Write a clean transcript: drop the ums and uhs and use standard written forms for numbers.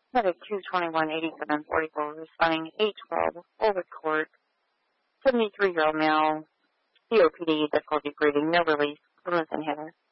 Medic 221-8744, responding 812, Old Court, 73-year-old male, COPD, difficulty breathing, no release, Plymouth and Heather.